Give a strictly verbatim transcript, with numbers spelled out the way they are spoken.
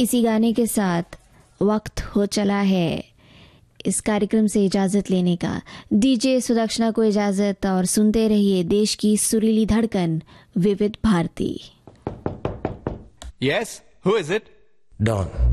इसी गाने के साथ वक्त हो चला है इस कार्यक्रम से इजाजत लेने का। डीजे सुदक्षिणा को इजाजत और सुनते रहिए देश की सुरीली धड़कन विविध Bharti. Yes, who is it? Don.